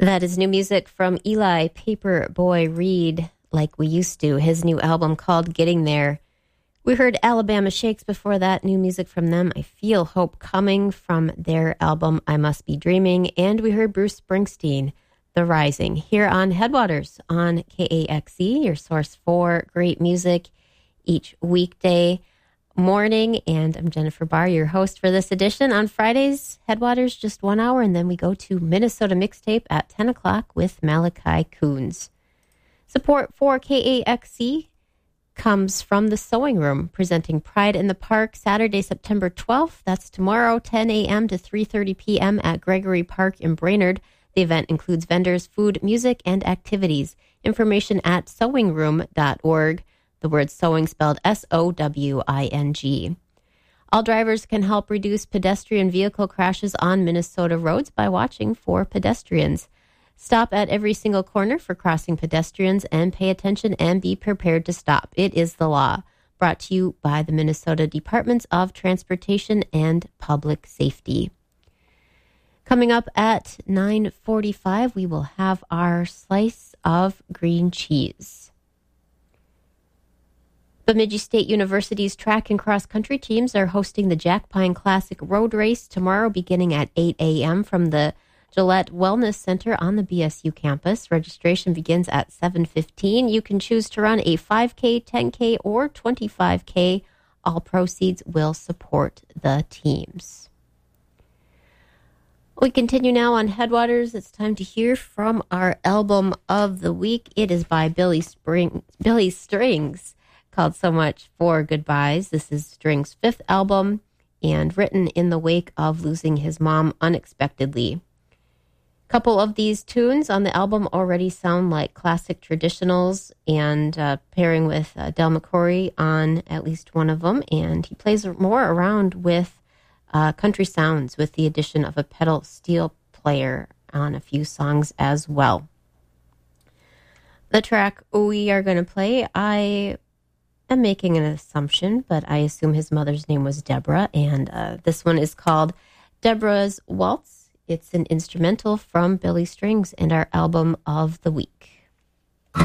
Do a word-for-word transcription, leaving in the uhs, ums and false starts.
That is new music from Eli Paperboy Reed, Like We Used to, his new album called Getting There. We heard Alabama Shakes before that, new music from them, I Feel Hope Coming, from their album I Must Be Dreaming. And we heard Bruce Springsteen, The Rising, here on Headwaters on K A X E, your source for great music each weekday morning. And I'm Jennifer Barr, your host for this edition. On Fridays, Headwaters, just one hour, and then we go to Minnesota Mixtape at ten o'clock with Malachi Coons. Support for K A X E comes from the Sewing Room, presenting Pride in the Park Saturday, September twelfth. That's tomorrow, ten a.m. to three thirty p.m. at Gregory Park in Brainerd. The event includes vendors, food, music, and activities. Information at sewing room dot org. The word sewing spelled S O W I N G. All drivers can help reduce pedestrian vehicle crashes on Minnesota roads by watching for pedestrians. Stop at every single corner for crossing pedestrians and pay attention and be prepared to stop. It is the law. Brought to you by the Minnesota Departments of Transportation and Public Safety. Coming up at nine forty-five, we will have our slice of green cheese. Bemidji State University's track and cross-country teams are hosting the Jack Pine Classic Road Race tomorrow beginning at eight a.m. from the Gillette Wellness Center on the B S U campus. Registration begins at seven fifteen. You can choose to run a five K, ten K, or twenty-five K. All proceeds will support the teams. We continue now on Headwaters. It's time to hear from our album of the week. It is by Billy Spring, Billy Strings, called So Much for Goodbyes. This is Strings' fifth album and written in the wake of losing his mom unexpectedly. A couple of these tunes on the album already sound like classic traditionals, and uh, pairing with uh, Del McCoury on at least one of them, and he plays more around with uh, country sounds with the addition of a pedal steel player on a few songs as well. The track we are going to play, I am making an assumption, but I assume his mother's name was Deborah, and uh, this one is called Deborah's Waltz. It's an instrumental from Billy Strings and our album of the week.